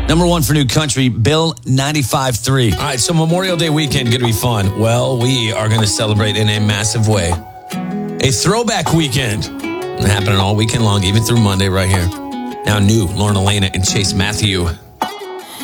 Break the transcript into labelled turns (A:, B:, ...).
A: Number one for new country, Bill 95.3. All right, so Memorial Day weekend, going to be fun. Well, we are going to celebrate in a massive way. A throwback weekend. Happening all weekend long, even through Monday right here. Now new, Lauren Elena and Chase Matthew.